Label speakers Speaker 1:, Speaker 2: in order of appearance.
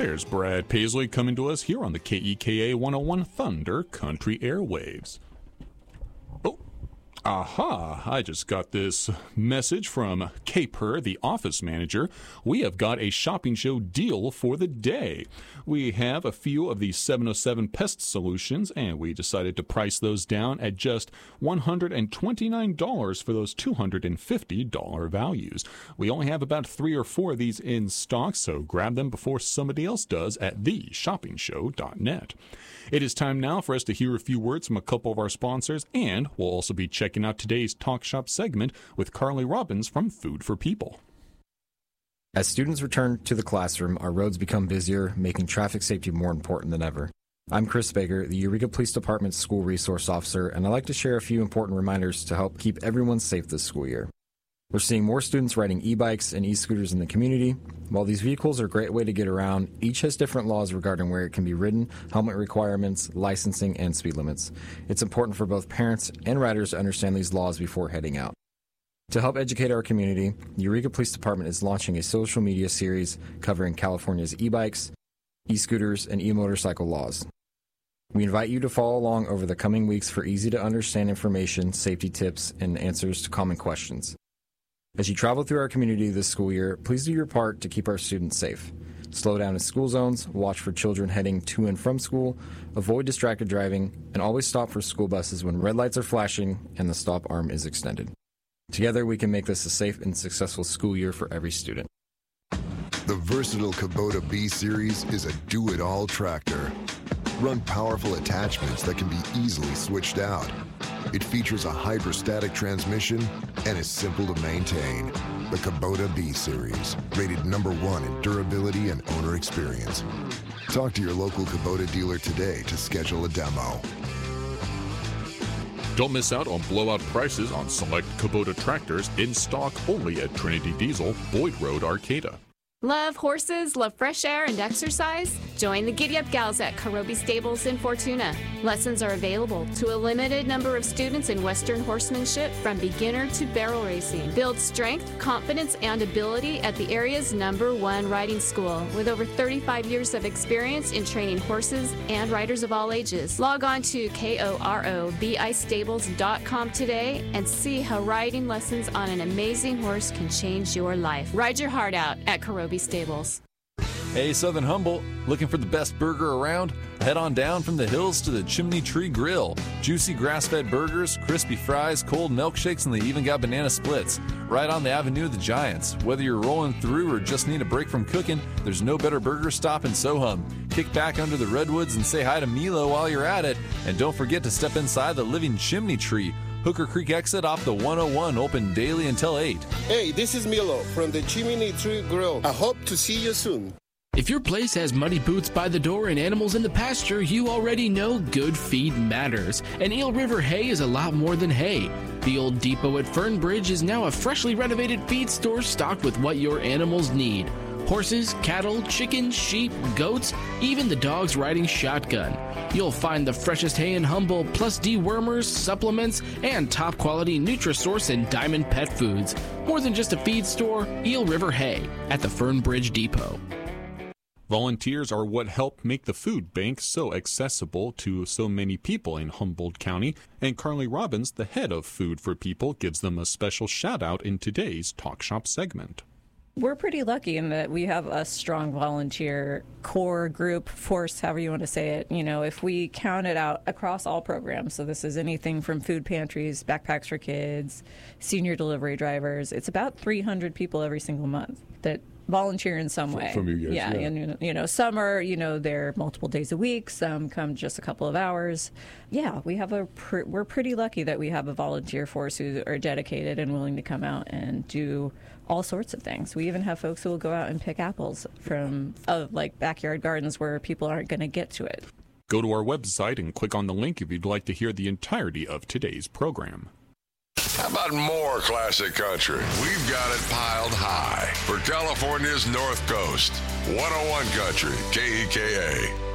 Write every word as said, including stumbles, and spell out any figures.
Speaker 1: There's Brad Paisley coming to us here on the K E K A one oh one Thunder Country Airwaves. Oh, aha, I just got this message from Caper, the office manager. We have got a shopping show deal for the day. We have a few of the seven oh seven pest solutions, and we decided to price those down at just one hundred twenty-nine dollars for those two hundred fifty dollars values. We only have about three or four of these in stock, so grab them before somebody else does at the shopping show dot net. It is time now for us to hear a few words from a couple of our sponsors, and we'll also be checking out today's Talk Shop segment with Carly Robbins from Food for People.
Speaker 2: As students return to the classroom, our roads become busier, making traffic safety more important than ever. I'm Chris Baker, the Eureka Police Department's School Resource Officer, and I'd like to share a few important reminders to help keep everyone safe this school year. We're seeing more students riding e-bikes and e-scooters in the community. While these vehicles are a great way to get around, each has different laws regarding where it can be ridden, helmet requirements, licensing, and speed limits. It's important for both parents and riders to understand these laws before heading out. To help educate our community, the Eureka Police Department is launching a social media series covering California's e-bikes, e-scooters, and e-motorcycle laws. We invite you to follow along over the coming weeks for easy-to-understand information, safety tips, and answers to common questions. As you travel through our community this school year, please do your part to keep our students safe. Slow down in school zones, watch for children heading to and from school, avoid distracted driving, and always stop for school buses when red lights are flashing and the stop arm is extended. Together, we can make this a safe and successful school year for every student.
Speaker 3: The versatile Kubota B-Series is a do-it-all tractor. Run powerful attachments that can be easily switched out. It features a hydrostatic transmission and is simple to maintain. The Kubota B-Series, rated number one in durability and owner experience. Talk to your local Kubota dealer today to schedule a demo.
Speaker 1: Don't miss out on blowout prices on select Kubota tractors in stock only at Trinity Diesel, Boyd Road, Arcata.
Speaker 4: Love horses, love fresh air and exercise? Join the Giddy Up Gals at Karobi Stables in Fortuna. Lessons are available to a limited number of students in Western horsemanship from beginner to barrel racing. Build strength, confidence, and ability at the area's number one riding school with over thirty-five years of experience in training horses and riders of all ages. Log on to K O R O B I stables dot com today and see how riding lessons on an amazing horse can change your life. Ride your heart out at Karobi Stables.
Speaker 5: Hey, Southern Humboldt, looking for the best burger around? Head on down from the hills to the Chimney Tree Grill. Juicy grass-fed burgers, crispy fries, cold milkshakes, and they even got banana splits. Right on the Avenue of the Giants. Whether you're rolling through or just need a break from cooking, there's no better burger stop in Sohum. Kick back under the redwoods and say hi to Milo while you're at it. And don't forget to step inside the living chimney tree. Hooker Creek exit off the one oh one, open daily until eight.
Speaker 6: Hey, this is Milo from the Chimney Tree Grill. I hope to see you soon.
Speaker 7: If your place has muddy boots by the door and animals in the pasture, you already know good feed matters. And Eel River Hay is a lot more than hay. The old depot at Fernbridge is now a freshly renovated feed store stocked with what your animals need. Horses, cattle, chickens, sheep, goats, even the dogs riding shotgun. You'll find the freshest hay in Humboldt, plus dewormers, supplements, and top-quality Nutrisource and Diamond Pet Foods. More than just a feed store, Eel River Hay at the Fernbridge Depot.
Speaker 1: Volunteers are what help make the food bank so accessible to so many people in Humboldt County, and Carly Robbins, the head of Food for People, gives them a special shout-out in today's Talk Shop segment.
Speaker 8: We're pretty lucky in that we have a strong volunteer core group, force, however you want to say it. You know, if we count it out across all programs, so this is anything from food pantries, backpacks for kids, senior delivery drivers, it's about three hundred people every single month that volunteer in some way.
Speaker 1: From you guys,
Speaker 8: yeah,
Speaker 1: yeah.
Speaker 8: And, you know, some are, you know, they're multiple days a week. Some come just a couple of hours. Yeah, we have a, pr- we're pretty lucky that we have a volunteer force who are dedicated and willing to come out and do all sorts of things. We even have folks who will go out and pick apples from, uh, like, backyard gardens where people aren't going to get to it.
Speaker 1: Go to our website and click on the link if you'd like to hear the entirety of today's program.
Speaker 9: How about more classic country? We've got it piled high for California's North Coast. one oh one Country, K E K A.